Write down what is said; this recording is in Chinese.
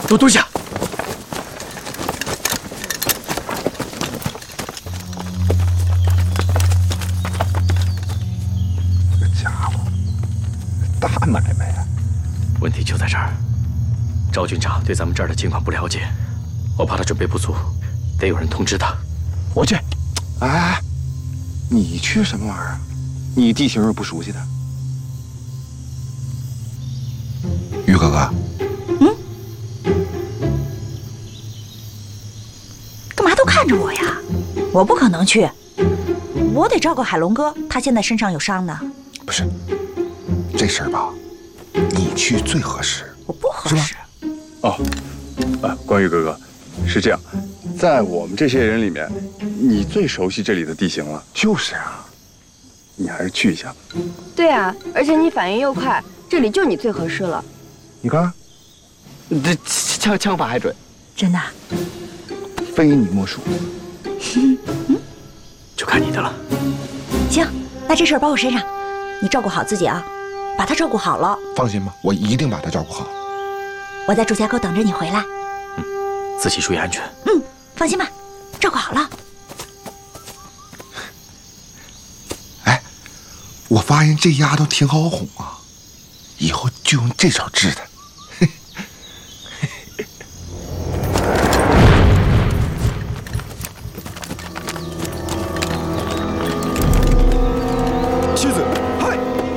都蹲下。 这家伙，大买卖呀！ 问题就在这儿，赵军长对咱们这儿的情况不了解，我怕他准备不足，得有人通知他。 我去。哎，你去什么玩意儿啊？你地形又不熟悉的。于哥哥。 干嘛都看着我呀？我不可能去，我得照顾海龙哥，他现在身上有伤呢。 不是，这事儿吧，你去最合适。 我不合适。 哦，关羽哥哥，是这样，在我们这些人里面，你最熟悉这里的地形了。 就是啊， 你还是去一下吧。 对啊，而且你反应又快，这里就你最合适了。 你看， 这枪法还准， 真的？ 非你莫属。 就看你的了。 行，那这事儿包我身上，你照顾好自己啊，把他照顾好了。 放心吧，我一定把他照顾好。 我在朱家沟等着你回来。 自己注意安全。 放心吧，照顾好了。 哎，我发现这丫头挺好哄啊，以后就用这招治她。